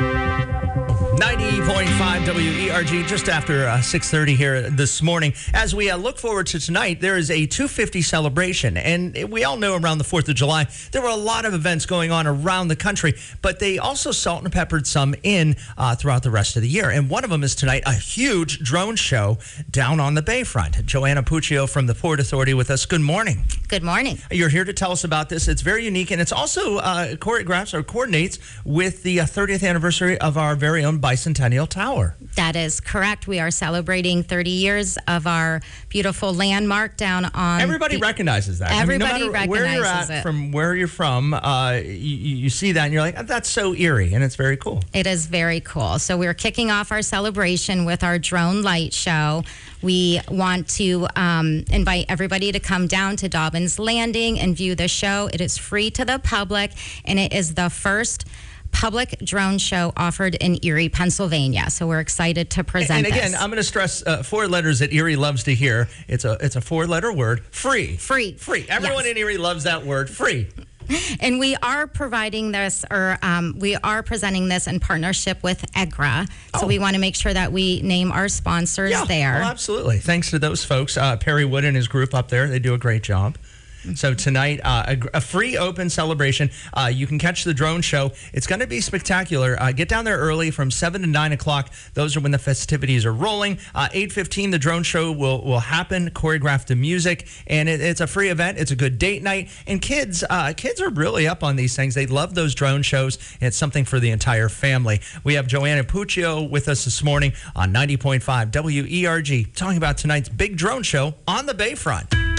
90.5 WERG, just after 6:30 here this morning. As we look forward to tonight, there is a 250 celebration. And we all know around the 4th of July, there were a lot of events going on around the country, but they also salt and peppered some in throughout the rest of the year. And one of them is tonight, a huge drone show down on the Bayfront. Joanna Puccio from the Port Authority with us. Good morning. Good morning. You're here to tell us about this. It's very unique, and it's also choreographs or coordinates with the 30th anniversary of our very own Bicentennial Tower. That is correct. We are celebrating 30 years of our beautiful landmark down on... Everybody recognizes that. Everybody no matter recognizes where you're at, it. from where you're from, you see that and you're like, that's so eerie, and it's very cool. It is very cool. So we're kicking off our celebration with our drone light show. We want to invite everybody to come down to Dobbins Landing and view the show. It is free to the public, and it is the first public drone show offered in Erie, Pennsylvania. So we're excited to present this. And again, I'm going to stress 4 letters that Erie loves to hear. It's a 4-letter word, free. Free. Free. Everyone in Erie loves that word, free. And we are providing this, we are presenting this in partnership with EGRA. So we want to make sure that we name our sponsors there. Well, absolutely. Thanks to those folks. Perry Wood and his group up there, they do a great job. So tonight, a free open celebration. You can catch the drone show. It's going to be spectacular. Get down there early from 7 to 9 o'clock. Those are when the festivities are rolling. 8:15, the drone show will happen, choreographed to music, and it's a free event. It's a good date night. And kids are really up on these things. They love those drone shows, and it's something for the entire family. We have Joanna Puccio with us this morning on 90.5 WERG, talking about tonight's big drone show on the Bayfront.